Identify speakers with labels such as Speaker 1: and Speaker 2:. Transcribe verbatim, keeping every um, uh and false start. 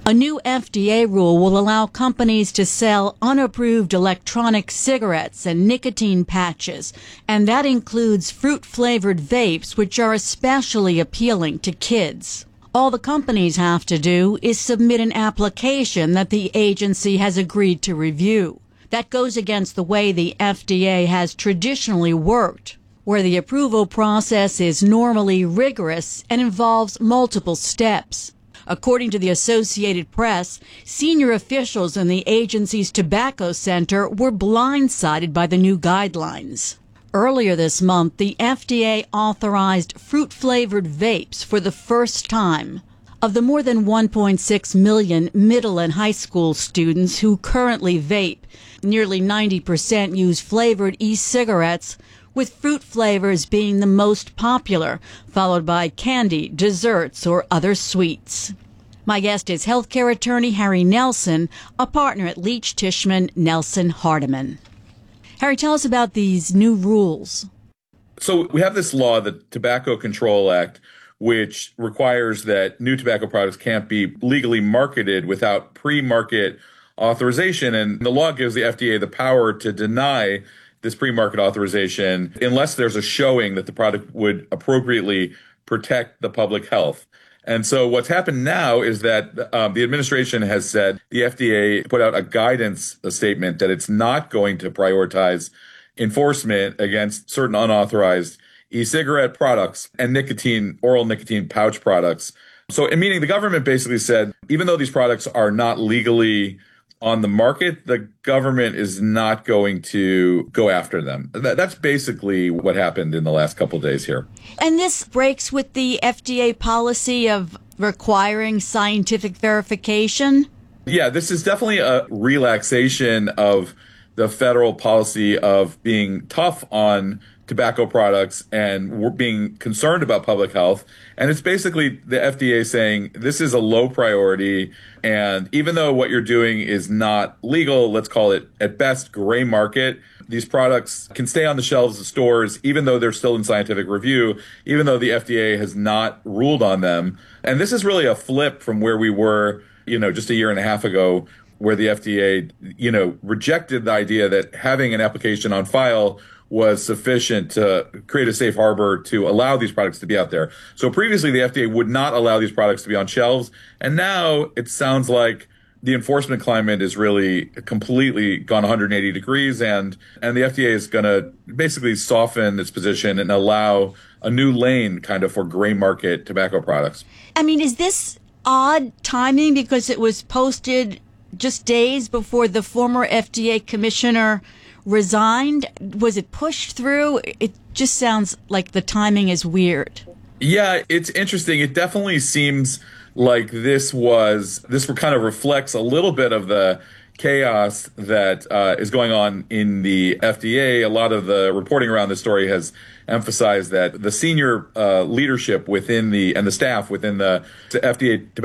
Speaker 1: A new F D A rule will allow companies to sell unapproved electronic cigarettes and nicotine patches, and that includes fruit-flavored vapes, which are especially appealing to kids. All the companies have to do is submit an application that the agency has agreed to review. That goes against the way the F D A has traditionally worked, where the approval process is normally rigorous and involves multiple steps. According to the Associated Press, senior officials in the agency's tobacco center were blindsided by the new guidelines. Earlier this month, the F D A authorized fruit-flavored vapes for the first time. Of the more than one point six million middle and high school students who currently vape, nearly ninety percent use flavored e-cigarettes, with fruit flavors being the most popular, followed by candy, desserts, or other sweets. My guest is healthcare attorney Harry Nelson, a partner at Leach Tishman Nelson Hardiman. Harry, tell us about these new rules.
Speaker 2: So we have this law, the Tobacco Control Act, which requires that new tobacco products can't be legally marketed without pre-market authorization. And the law gives the F D A the power to deny this pre-market authorization unless there's a showing that the product would appropriately protect the public health. And so what's happened now is that um, the administration has said the F D A put out a guidance a statement that it's not going to prioritize enforcement against certain unauthorized e-cigarette products and nicotine, oral nicotine pouch products. So, meaning the government basically said, even though these products are not legally on the market, the government is not going to go after them. That, that's basically what happened in the last couple of days here.
Speaker 1: And this breaks with the F D A policy of requiring scientific verification?
Speaker 2: Yeah, this is definitely a relaxation of the federal policy of being tough on tobacco products and we're being concerned about public health. And it's basically the F D A saying this is a low priority. And even though what you're doing is not legal, let's call it at best gray market, these products can stay on the shelves of stores, even though they're still in scientific review, even though the F D A has not ruled on them. And this is really a flip from where we were, you know, just a year and a half ago, where the F D A, you know, rejected the idea that having an application on file was sufficient to create a safe harbor to allow these products to be out there. So previously, the F D A would not allow these products to be on shelves. And now it sounds like the enforcement climate is really completely gone one hundred eighty degrees. And, and the F D A is going to basically soften its position and allow a new lane kind of for gray market tobacco products.
Speaker 1: I mean, is this odd timing because it was posted just days before the former F D A commissioner resigned? Was it pushed through? It just sounds like the timing is weird.
Speaker 2: Yeah, it's interesting. It definitely seems like this was, this kind of reflects a little bit of the chaos that uh, is going on in the F D A. A lot of the reporting around this story has emphasized that the senior uh, leadership within the, and the staff within the F D A